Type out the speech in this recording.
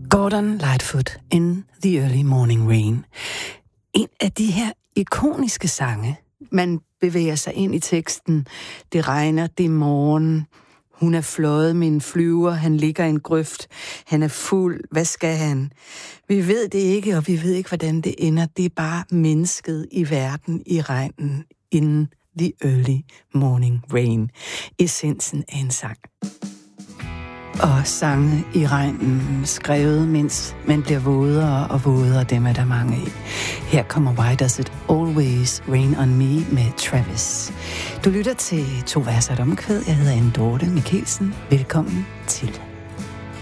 Gordon Lightfoot, In the Early Morning Rain. En af de her ikoniske sange. Man bevæger sig ind i teksten. Det regner, det er morgen. Hun er fløjet med en flyver. Han ligger i en grøft. Han er fuld. Hvad skal han? Vi ved det ikke, og vi ved ikke, hvordan det ender. Det er bare mennesket i verden i regnen. In the Early Morning Rain. Essensen af en sang. Og sange i regnen, skrevet, mens man bliver vådere og vådere, dem er der mange i. Her kommer Why Does It Always Rain On Me med Travis. Du lytter til To vers og et omkvæd. Jeg hedder Anne Dorte Mikkelsen. Velkommen til.